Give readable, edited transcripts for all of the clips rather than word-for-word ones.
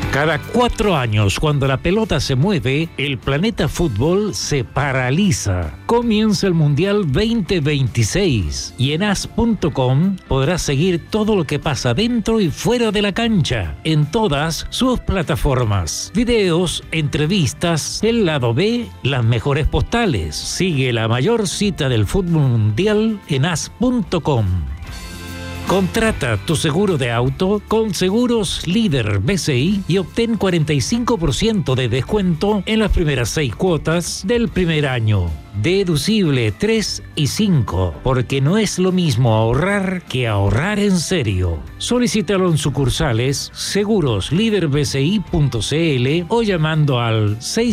Cada 4 años, cuando la pelota se mueve, el planeta fútbol se paraliza. Comienza el Mundial 2026 y en as.com podrás seguir todo lo que pasa dentro y fuera de la cancha, en todas sus plataformas. Videos, entrevistas, el lado B, las mejores postales. Sigue la mayor cita del fútbol mundial en as.com. Contrata tu seguro de auto con Seguros Líder BCI y obtén 45% de descuento en las primeras 6 cuotas del primer año. Deducible 3 y 5, porque no es lo mismo ahorrar que ahorrar en serio. Solicítalo en sucursales segurosliderbci.cl o llamando al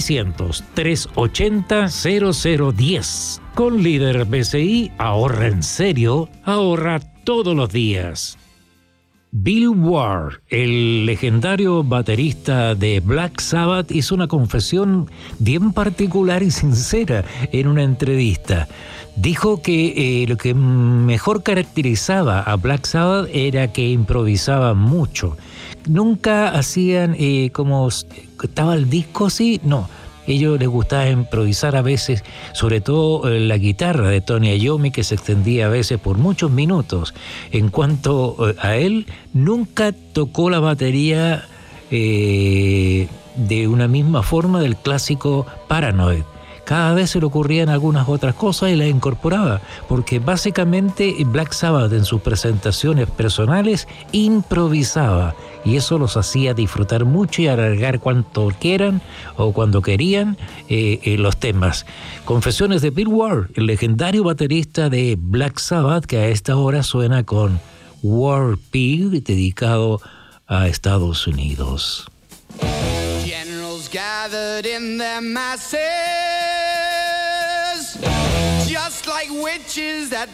600-380-0010. Con Líder BCI, ahorra en serio, ahorra todos los días. Bill Ward, el legendario baterista de Black Sabbath, hizo una confesión bien particular y sincera en una entrevista. Dijo que lo que mejor caracterizaba a Black Sabbath era que improvisaban mucho. Nunca hacían como estaba el disco así, no. Ellos les gustaba improvisar a veces, sobre todo la guitarra de Tony Iommi, que se extendía a veces por muchos minutos. En cuanto a él, nunca tocó la batería de una misma forma del clásico Paranoid. Cada vez se le ocurrían algunas otras cosas y las incorporaba, porque básicamente Black Sabbath en sus presentaciones personales improvisaba, y eso los hacía disfrutar mucho y alargar cuanto quieran o cuando querían los temas. Confesiones de Bill Ward, el legendario baterista de Black Sabbath, que a esta hora suena con War Pig, dedicado a Estados Unidos. Generals gathered in their masses, just like witches at